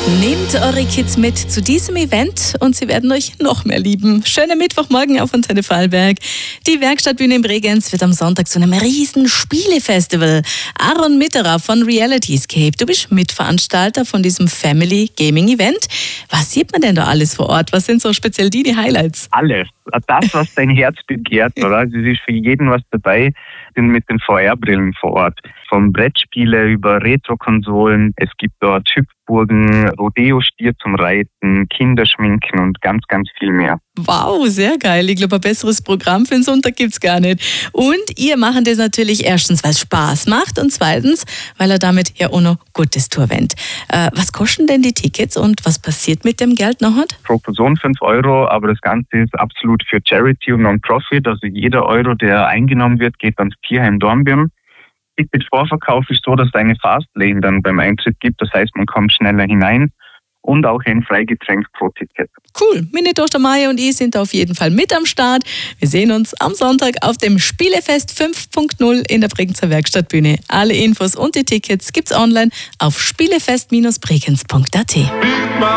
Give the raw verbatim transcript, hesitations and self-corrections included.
Nehmt eure Kids mit zu diesem Event und sie werden euch noch mehr lieben. Schöner Mittwochmorgen auf Antenne Vorarlberg. Die Werkstattbühne in Bregenz wird am Sonntag zu einem riesen Spielefestival. Aaron Mitterer von Realityscape, du bist Mitveranstalter von diesem Family Gaming Event. Was sieht man denn da alles vor Ort? Was sind so speziell die, die Highlights? Alles. Das, was dein Herz begehrt, oder? Also es ist für jeden was dabei, sind mit den V R-Brillen vor Ort. Vom Brettspiele über Retro-Konsolen. Es gibt dort Hüpfburgen, Rodeo-Stier zum Reiten, Kinderschminken und ganz, ganz viel mehr. Wow, sehr geil. Ich glaube, ein besseres Programm für den Sonntag gibt's gar nicht. Und ihr macht das natürlich erstens, weil es Spaß macht und zweitens, weil er damit ja auch noch Gutes tun wollt. Äh, was kosten denn die Tickets und was passiert mit dem Geld nachher? Pro Person fünf Euro, aber das Ganze ist absolut für Charity und Non-Profit. Also jeder Euro, der eingenommen wird, geht ans Tierheim Dornbirn. Ticket-Vorverkauf ist so, dass es eine Fastlane dann beim Eintritt gibt. Das heißt, man kommt schneller hinein und auch ein Freigetränk pro Ticket. Cool. Meine Tochter Maya und ich sind auf jeden Fall mit am Start. Wir sehen uns am Sonntag auf dem Spielefest fünf Punkt null in der Bregenzer Werkstattbühne. Alle Infos und die Tickets gibt's online auf spielefest Bindestrich bregenz Punkt a t.